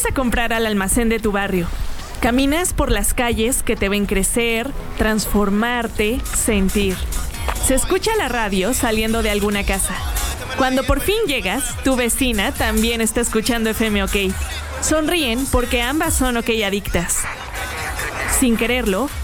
Sales a comprar al almacén de tu barrio. Caminas por las calles que te ven crecer, transformarte, sentir. Se escucha la radio saliendo de alguna casa. Cuando por fin llegas, tu vecina también está escuchando FM OK. Sonríen porque ambas son OK adictas. Sin quererlo,